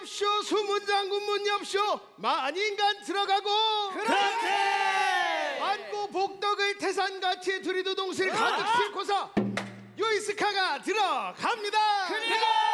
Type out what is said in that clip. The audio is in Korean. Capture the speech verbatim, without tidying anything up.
엽쇼 수문장군 문 엽쇼 만인간 들어가고 그렇지. 안고 복덕을 태산같이 두리두동실 가득 싣고서 요이스카가 들어갑니다. 그리고